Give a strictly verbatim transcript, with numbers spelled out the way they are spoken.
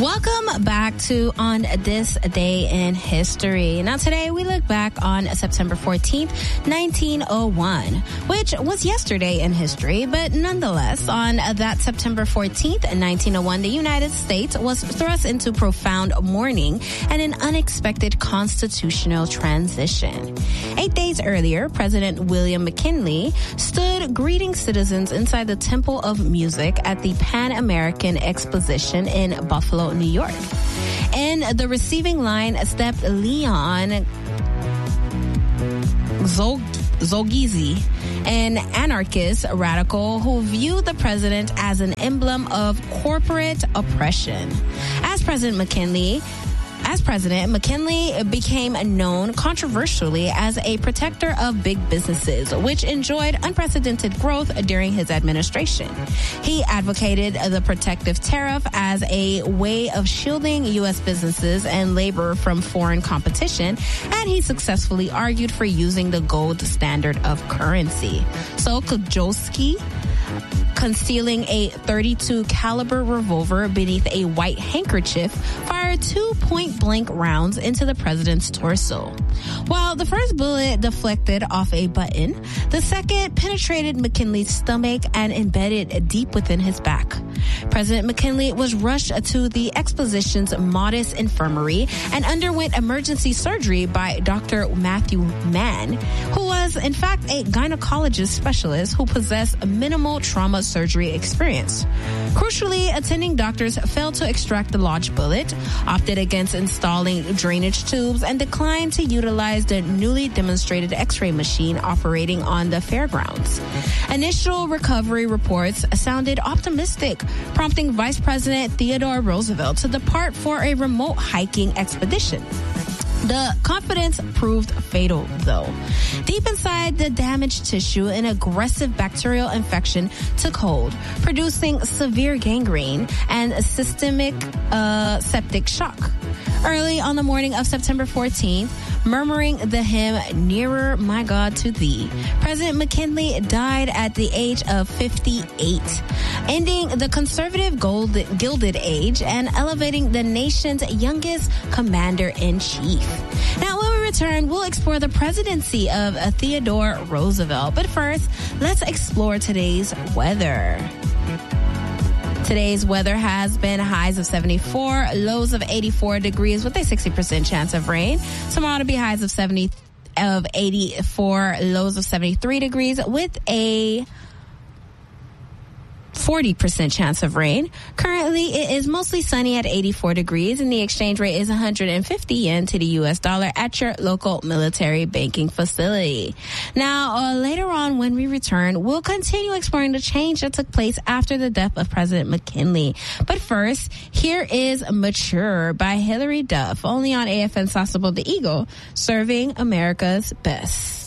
Welcome back to On This Day in History. Now today we look back on September fourteenth, nineteen oh one, which was yesterday in history, but nonetheless, on that September fourteenth, nineteen oh one, the United States was thrust into profound mourning and an unexpected constitutional transition. Eight days earlier, President William McKinley stood greeting citizens inside the Temple of Music at the Pan American Exposition in Buffalo, New York. In the receiving line stepped Leon Zog- Zolgizzi, an anarchist radical who viewed the president as an emblem of corporate oppression. As President McKinley As president, McKinley became known controversially as a protector of big businesses, which enjoyed unprecedented growth during his administration. He advocated the protective tariff as a way of shielding U S businesses and labor from foreign competition, and he successfully argued for using the gold standard of currency. So Kojolski, concealing a thirty-two caliber revolver beneath a white handkerchief, fired two point-blank rounds into the president's torso. While the first bullet deflected off a button, the second penetrated McKinley's stomach and embedded deep within his back. President McKinley was rushed to the exposition's modest infirmary and underwent emergency surgery by Doctor Matthew Mann, who was, in fact, a gynecologist specialist who possessed minimal trauma surgery experience. Crucially, attending doctors failed to extract the lodged bullet, opted against installing drainage tubes, and declined to utilize the newly demonstrated X-ray machine operating on the fairgrounds. Initial recovery reports sounded optimistic, prompting Vice President Theodore Roosevelt to depart for a remote hiking expedition. The confidence proved fatal, though. Deep inside the damaged tissue, an aggressive bacterial infection took hold, producing severe gangrene and systemic uh, septic shock. Early on the morning of September fourteenth, murmuring the hymn, "Nearer, My God, to Thee," President McKinley died at the age of fifty-eight, ending the conservative gold, Gilded Age and elevating the nation's youngest commander-in-chief. Now, when we return, we'll explore the presidency of Theodore Roosevelt. But first, let's explore today's weather. Today's weather has been highs of seventy-four, lows of eighty-four degrees with a sixty percent chance of rain. Tomorrow to be highs of seventy, of eighty-four, lows of seventy-three degrees with a forty percent chance of rain. Currently, it is mostly sunny at eighty-four degrees, and the exchange rate is one hundred fifty yen to the U S dollar at your local military banking facility. Now, uh, later on when we return, we'll continue exploring the change that took place after the death of President McKinley. But first, here is Mature by Hilary Duff, only on A F N Sasebo the Eagle, serving America's best.